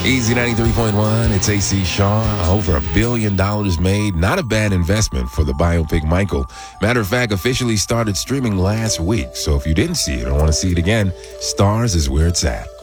Easy 93.1, it's AC Shaw. Over $1 billion made. Not a bad investment for the biopic Michael. Matter of fact, officially started streaming last week. So if you didn't see it or want to see it again, Stars is where it's at.